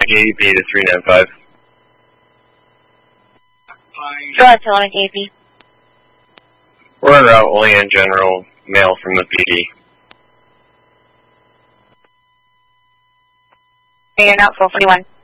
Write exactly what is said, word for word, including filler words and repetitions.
A B to three nine five. Go ahead, Telemetry A B. We're en route only in general mail from the B D. You're not four forty-one.